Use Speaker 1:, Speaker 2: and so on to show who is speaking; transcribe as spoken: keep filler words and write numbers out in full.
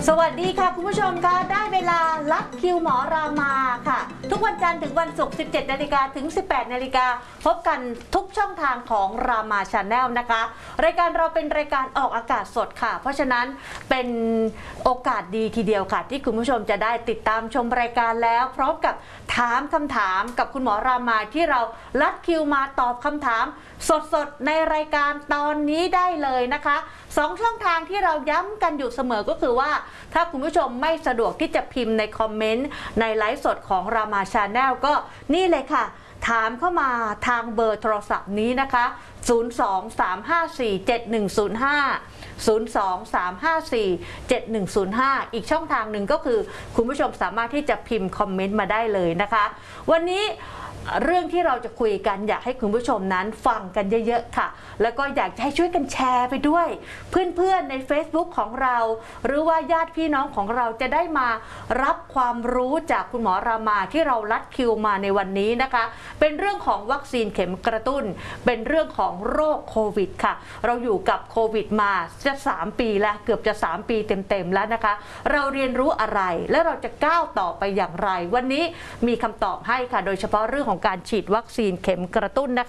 Speaker 1: สวัสดีค่ะคุณผู้ชมค่ะได้เวลาลัดคิวหมอรามาค่ะทุกวันจันทร์ถึงวันศุกร์ สิบเจ็ดนาฬิกา ถึง สิบแปดนาฬิกา พบกันทุกช่องทางของรามาชาแนลนะคะรายการเราเป็นรายการออกอากาศสดค่ะเพราะฉะนั้นเป็นโอกาสดีทีเดียวค่ะที่คุณผู้ชมจะได้ติดตามชมรายการแล้วพร้อมกับถามคำถามกับคุณหมอรามาที่เราลัดคิวมาตอบคำถามสดๆในรายการตอนนี้ได้เลยนะคะสองช่องทางที่เราย้ำกันอยู่เสมอก็คือว่าถ้าคุณผู้ชมไม่สะดวกที่จะพิมพ์ในคอมเมนต์ในไลฟ์สดของรามาชาแนลก็นี่เลยค่ะถามเข้ามาทางเบอร์โทรศัพท์นี้นะคะศูนย์ สอง สาม ห้า สี่ เจ็ด หนึ่ง ศูนย์ ห้า ศูนย์ สอง สาม ห้า สี่ เจ็ด หนึ่ง ศูนย์ ห้าอีกช่องทางหนึ่งก็คือคุณผู้ชมสามารถที่จะพิมพ์คอมเมนต์มาได้เลยนะคะวันนี้เรื่องที่เราจะคุยกันอยากให้คุณผู้ชมนั้นฟังกันเยอะๆค่ะแล้วก็อยากให้ช่วยกันแชร์ไปด้วยเพื่อนๆใน Facebook ของเราหรือว่าญาติพี่น้องของเราจะได้มารับความรู้จากคุณหมอรามาที่เราลัดคิวมาในวันนี้นะคะเป็นเรื่องของวัคซีนเข็มกระตุ้นเป็นเรื่องของโรคโควิดค่ะเราอยู่กับโควิดมาจะสามปีแล้วเกือบจะสามปีเต็มๆแล้วนะคะเราเรียนรู้อะไรและเราจะก้าวต่อไปอย่างไรวันนี้มีคำตอบให้ค่ะโดยเฉพาะเรื่องของการฉีดวัคซีนเข็มกระตุ้นนะคะ